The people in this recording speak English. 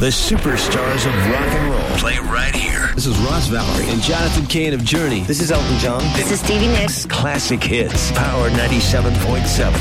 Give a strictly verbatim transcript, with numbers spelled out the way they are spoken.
The superstars of rock and roll play right here. This is Ross Valerie and Jonathan Cain of Journey. This is Elton John. This is Stevie Nicks. Classic hits. Power ninety-seven point seven.